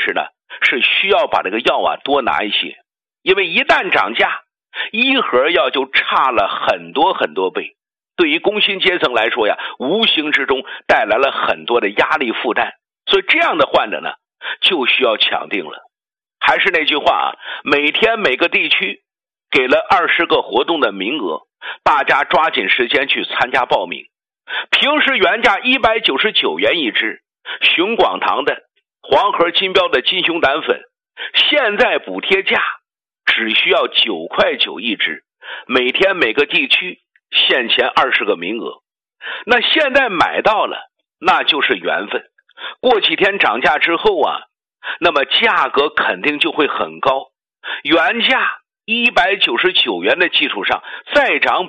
实呢是需要把这个药多拿一些，因为一旦涨价，一盒药就差了很多很多倍，对于工薪阶层来说无形之中带来了很多的压力负担，所以这样的患者呢就需要抢定了。还是那句话每天每个地区给了20个活动的名额，大家抓紧时间去参加报名。平时原价199元一支，熊广堂的黄河金标的金熊胆粉，现在补贴价只需要9块9一支，每天每个地区限前20个名额。那现在买到了，那就是缘分。过几天涨价之后那么价格肯定就会很高，原价199元的基础上再涨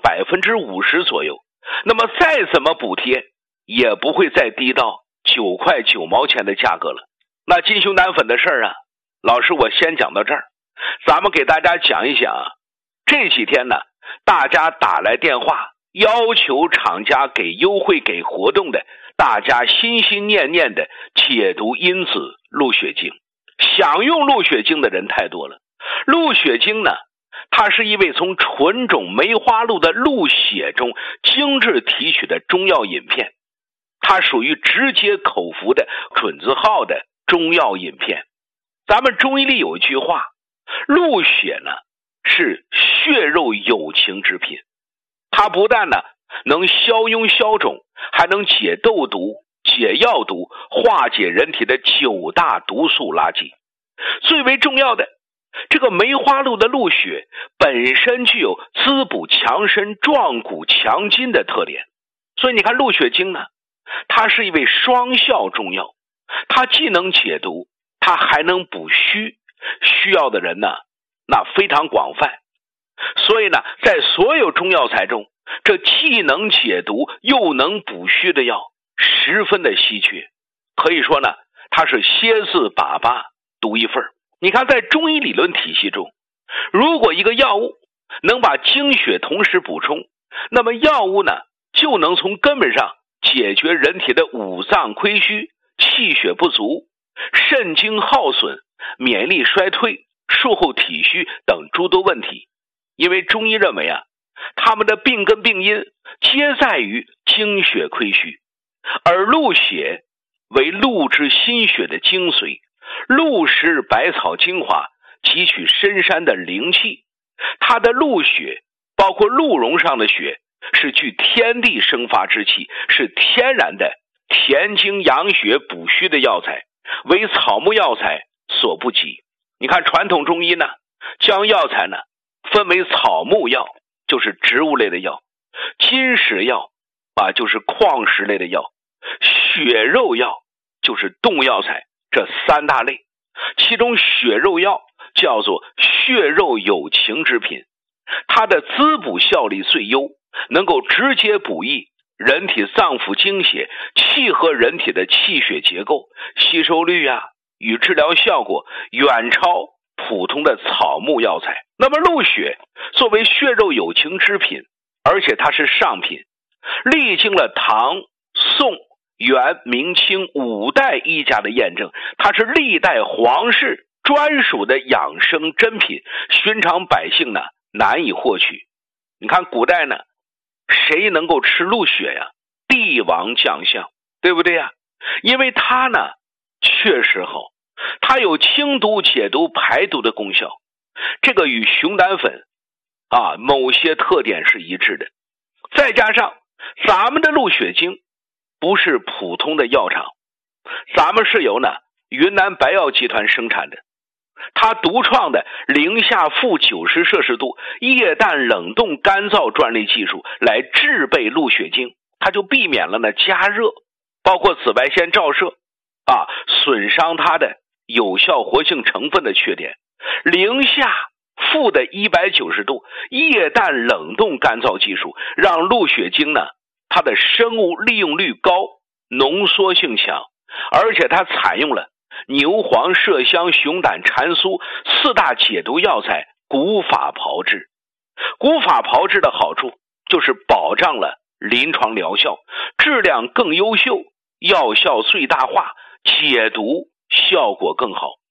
50%左右，那么再怎么补贴也不会再低到9块9毛钱的价格了。那金熊胆粉的事儿老师我先讲到这儿，咱们给大家讲一讲这几天呢大家打来电话要求厂家给优惠给活动的，大家心心念念的解毒因子鹿血精。想用鹿血精的人太多了。鹿血精呢，它是一味从纯种梅花鹿的鹿血中精制提取的中药饮片，它属于直接口服的准字号的中药饮片。咱们中医里有一句话，鹿血呢是血肉有情之品，它不但呢能消痈消肿，还能解痘毒、解药毒，化解人体的9大毒素垃圾。最为重要的，这个梅花鹿的鹿血本身具有滋补强身、壮骨强筋的特点，所以你看鹿血精呢，它是一味双效中药，它既能解毒，它还能补虚，需要的人呢那非常广泛。所以呢在所有中药材中，这既能解毒又能补虚的药十分的稀缺，可以说呢它是蝎子粑粑独一份。你看在中医理论体系中，如果一个药物能把精血同时补充，那么药物呢就能从根本上解决人体的五脏亏虚、气血不足、肾精耗损、免疫力衰退、术后体虚等诸多问题。因为中医认为他们的病根病因皆在于精血亏虚，而鹿血为鹿之心血的精髓，鹿食百草精华，汲取深山的灵气。它的鹿血包括鹿茸上的血是具天地生发之气，是天然的填精养血补虚的药材，为草木药材所不及。你看传统中医呢将药材呢分为草木药，就是植物类的药，金石药就是矿石类的药，血肉药就是动药材，这3大类。其中血肉药叫做血肉有情之品，它的滋补效力最优，能够直接补益人体脏腑精血，契合人体的气血结构，吸收率与治疗效果远超普通的草木药材。那么鹿血作为血肉有情之品，而且它是上品，历经了唐、宋、元、明清5代医家的验证，它是历代皇室专属的养生珍品，寻常百姓呢难以获取。你看古代呢谁能够吃鹿血帝王将相，对不对因为它呢确实好，它有清毒解毒排毒的功效，这个与熊胆粉某些特点是一致的。再加上咱们的鹿血精不是普通的药厂，咱们是由云南白药集团生产的，它独创的零下负90摄氏度液氮冷冻干燥专利技术来制备鹿血精，它就避免了加热包括紫外线照射损伤它的有效活性成分的缺点。零下负的190度液氮冷冻干燥技术让鹿血精呢它的生物利用率高，浓缩性强，而且它采用了牛黄、麝香、熊胆、蟾酥4大解毒药材古法炮制。古法炮制的好处就是保障了临床疗效，质量更优秀，药效最大化，解毒效果更好。